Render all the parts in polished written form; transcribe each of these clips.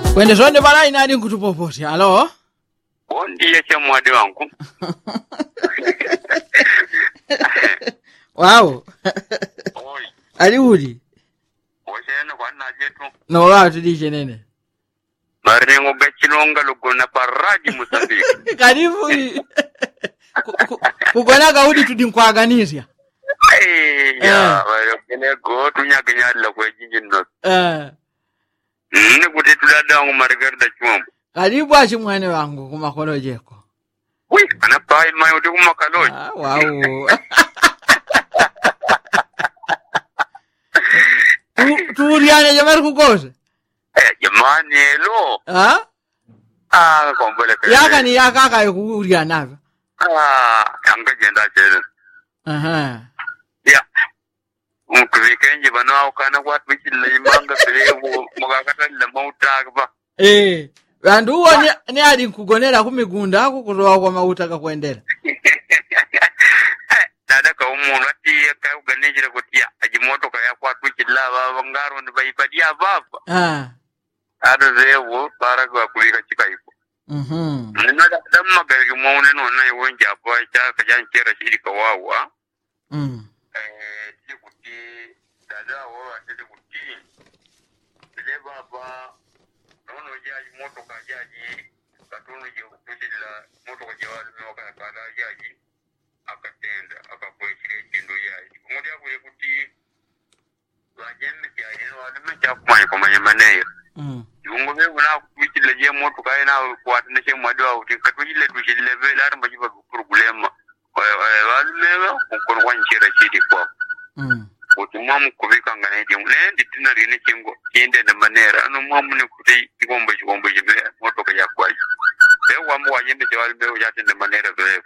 Kwende zonde bala inadi kutupopote. Halo? Ndiye cha mwadi wangu. Wow. Oi. Aliudi. Oshene kwa najetu. No watu dishe nene. Marengo gachilonga lugona paraji Mozambique. Karibu. Kugona gaudi tudinkwaaganizia. Ya, kene go tunyaganya kwa jinjino. Kuti tulada wangu marigarda chumbo. Karibu achi mwane wangu kumakolo jeko. Ui, anapai mayo uti kumakaloji. Wow. Tuuriane jamari kukose? Jamani elo. Kombole kaya. Yaka ni yaka kaya kuuriane hava. Yanga jenda chele. Ya. Mkuvikenji bana ukana kwa tuichile imanga silevu mugakata lila mautaka ba. Vandu huo ni adi kugonera kumigunda haku kutoa kwa mautaka kuendera. Dada ka umuntu ati ka uganejere kutia ajimoto ka yakwa tuichila baba ngaro ni baipadia baba. Ada zewo para kwa kulika chikaipo. Nina da magari muone no na yonja pa cha ka janchera shirika wawa. Tikuti dada wo ati kuti. Ile baba nono jaji moto ka jaji katunu je kutila moto ka jawali mewa kana jaji akatenda akapoishire chindo yaji ngoja kuye kuti wajembe jaji wale mecha kumanya maneyo yungo be buna kuitile je moto ka ina kwatne che mwadwa uti katujile tushile vela aramba jiba problema wale mewa kono kwanchira chidi kwa utumamu kubika ngane je mlendi tina rine chingo kinde na manera anu mamu ne kuti igombo jibe moto ka yakwaji bewa mwa wajembe jawali bewa jate na manera vile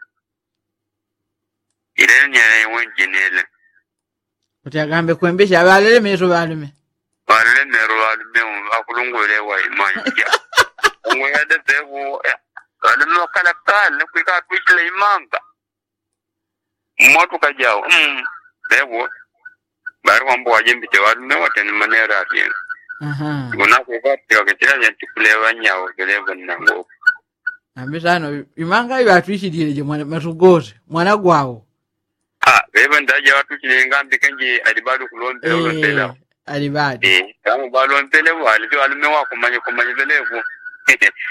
Irenya wenjinele. Utagambe kwembesha abalele meso balume. Balele mero balume akulungule wa imanja. Ngoyade devo balume kala kala kwika twitile imanga. Moto kajao. Devo bari wambo wajembe balume watene manera ati. Guna kwa wakitira yantikule wanyao geleva nango. Ambisano imanga iba twishidire je mwana matugoze mwana gwao. Beba ndaje watu chilengambi kenji alibado kulonde ulotela. Alibado. Kama balonde lewa alizo alume wako manye velevu.